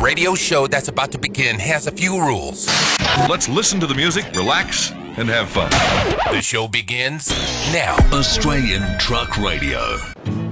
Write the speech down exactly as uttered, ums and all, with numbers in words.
radio show that's about to begin has a few rules. Let's listen to the music, relax, and have fun. The show begins now. Australian Truck Radio.